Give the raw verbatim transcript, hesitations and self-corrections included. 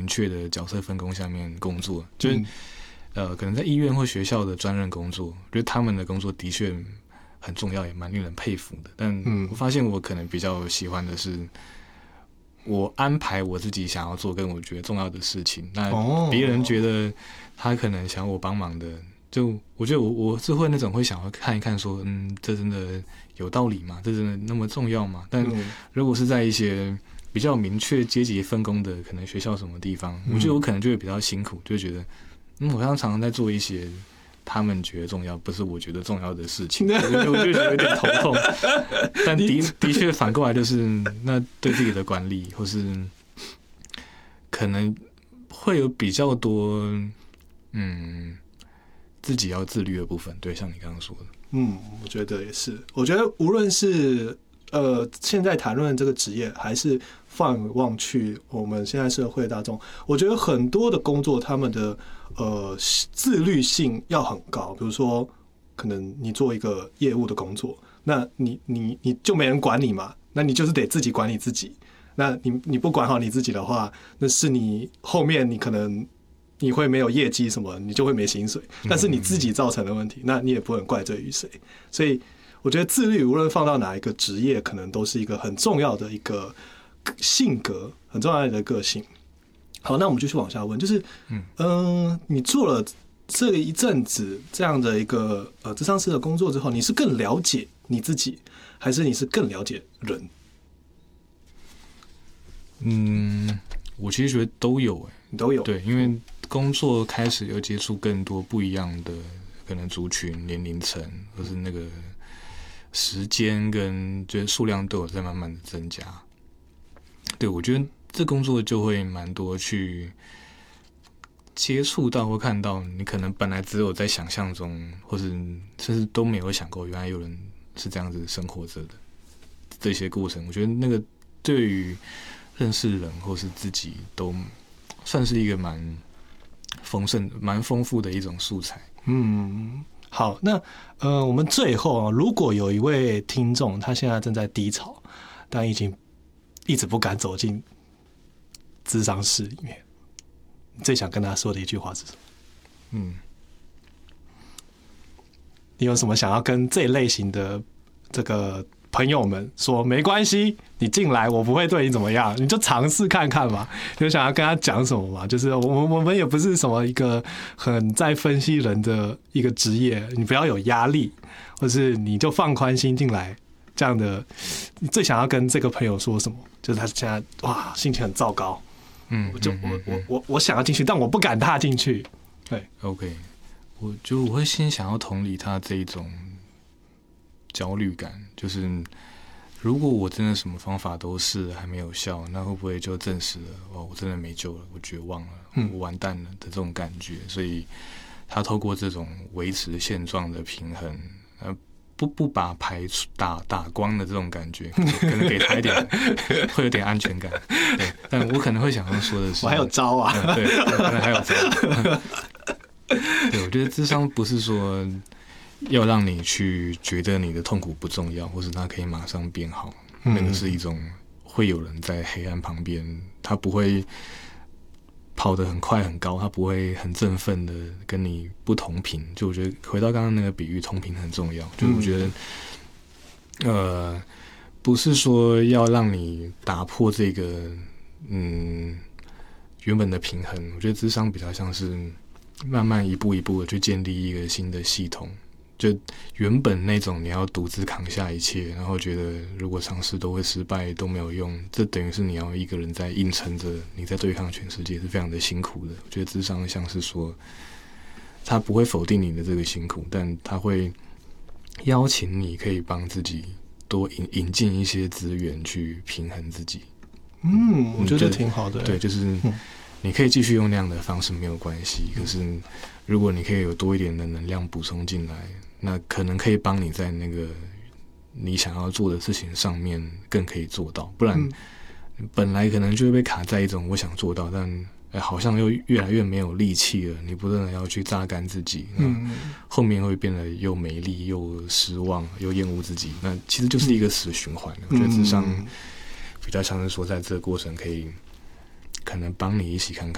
确的角色分工下面工作，就是、嗯、呃，可能在医院或学校的专任工作，我觉得他们的工作的确很重要，也蛮令人佩服的。但我发现我可能比较喜欢的是，我安排我自己想要做跟我觉得重要的事情，那别人觉得他可能想要我帮忙的，就我觉得我我是会那种会想要看一看说，嗯，这真的有道理吗？这真的那么重要吗？但如果是在一些比较明确阶级分工的，可能学校什么地方，我觉得我可能就会比较辛苦，就会觉得，嗯，我常常在做一些他们觉得重要，不是我觉得重要的事情，我就我就觉得有点头痛。但的的确反过来就是，那对自己的管理或是可能会有比较多，嗯，自己要自律的部分。对，像你刚刚说的， 嗯，我觉得也是。我觉得无论是呃现在谈论这个职业，还是放望去我们现在社会大众，我觉得很多的工作他们的呃自律性要很高。比如说，可能你做一个业务的工作，那你你你就没人管你嘛，那你就是得自己管理自己。那你你不管好你自己的话，那是你后面你可能你会没有业绩什么，你就会没薪水，但是你自己造成的问题，那你也不能怪罪于谁。所以我觉得自律无论放到哪一个职业，可能都是一个很重要的一个性格，很重要的个性。好，那我们继续往下问，就是嗯、呃，你做了这一阵子这样的一个呃諮商師的工作之后，你是更了解你自己，还是你是更了解人？ 嗯，我其实觉得都有、欸， 你都有。 对，因为工作开始又接触更多不一样的可能族群、年龄层，或是那个时间跟就是数量都有在慢慢的增加。对，我觉得这工作就会蛮多去接触到或看到，你可能本来只有在想象中，或是甚至都没有想过，原来有人是这样子生活着的这些过程。我觉得那个对于认识人或是自己都算是一个蛮丰盛、蛮丰富的一种素材。 嗯，好，那呃，我们最后啊，如果有一位听众，他现在正在低潮，但已经一直不敢走进諮商室里面，你最想跟他说的一句话是什么？嗯，你有什么想要跟这一类型的这个朋友们说？没关系，你进来，我不会对你怎么样，你就尝试看看嘛。就想要跟他讲什么嘛？就是我们我们也不是什么一个很在分析人的一个职业，你不要有压力，或是你就放宽心进来。这样的，你最想要跟这个朋友说什么？就是他现在哇，心情很糟糕，嗯，我就我我我我想要进去，但我不敢踏进去。对 ，OK， 我就我会先想要同理他这一种焦虑感，就是如果我真的什么方法都试了还没有效，那会不会就证实了哦，我真的没救了，我绝望了，嗯、我完蛋了的这种感觉？所以他透过这种维持现状的平衡，呃。不不把牌打打光的这种感觉，可能给他一点，会有点安全感。对，但我可能会想要说的是， 我还有招啊， 嗯、对，可能还有招。对，我觉得諮商不是说要让你去觉得你的痛苦不重要，或是它可以马上变好。嗯、那个是一种会有人在黑暗旁边，他不会跑得很快很高，他不会很振奋的跟你不同频。就我觉得回到刚刚那个比喻，同频很重要。就我觉得，嗯、呃，不是说要让你打破这个嗯原本的平衡。我觉得諮商比较像是慢慢一步一步的去建立一个新的系统。就原本那种你要独自扛下一切，然后觉得如果尝试都会失败都没有用，这等于是你要一个人在硬撑着，你在对抗全世界，是非常的辛苦的。我觉得諮商像是说，他不会否定你的这个辛苦，但他会邀請你可以帮自己多引引进一些资源去平衡自己。 嗯，我觉得挺好的。 对，就是你可以继续用那样的方式没有关系，可是如果你可以有多一点的能量补充进来，那可能可以帮你在那个你想要做的事情上面更可以做到。不然本来可能就会被卡在一种我想做到，但、欸、好像又越来越没有力气了，你不断的要去榨干自己，那后面会变得又没力又失望又厌恶自己，那其实就是一个死循环。我觉得諮商比较像是说在这个过程可以可能帮你一起看看